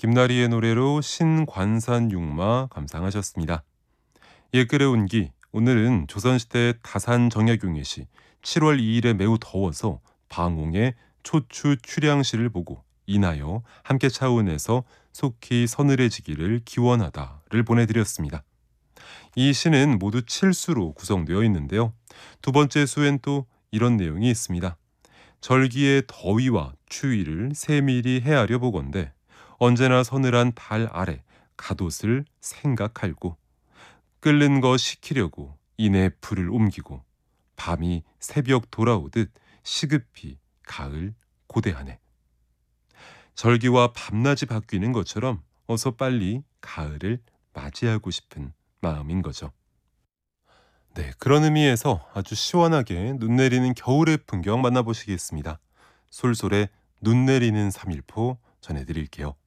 김나리의 노래로 신관산육마 감상하셨습니다. 옛글의 온기, 오늘은 조선시대 다산 정약용의 시 7월 2일에 매우 더워서 방홍의 초추 출양시를 보고 인하여 함께 차운해서 속히 서늘해지기를 기원하다를 보내드렸습니다. 이 시는 모두 7수로 구성되어 있는데요. 두 번째 수엔 또 이런 내용이 있습니다. 절기의 더위와 추위를 세밀히 헤아려 보건대 언제나 서늘한 달 아래 갓옷을 생각할고 끓는 거 식히려고 이내 불을 옮기고 밤이 새벽 돌아오듯 시급히 가을 고대하네. 절기와 밤낮이 바뀌는 것처럼 어서 빨리 가을을 맞이하고 싶은 마음인 거죠. 네, 그런 의미에서 아주 시원하게 눈 내리는 겨울의 풍경 만나보시겠습니다. 솔솔의 눈 내리는 3일포 전해드릴게요.